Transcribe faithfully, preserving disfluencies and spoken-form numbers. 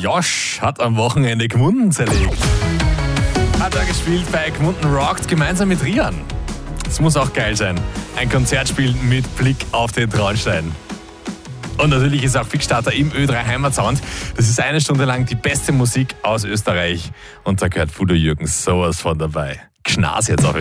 Josh hat am Wochenende Gmunden zerlegt. Hat er gespielt bei Gmunden Rockt gemeinsam mit Rian. Das muss auch geil sein. Ein Konzertspiel mit Blick auf den Traunstein. Und natürlich ist auch Fixstarter im Ö drei Heimatsound. Das ist eine Stunde lang die beste Musik aus Österreich. Und da gehört Fudo Jürgens sowas von dabei. Gnas jetzt auf Ö drei.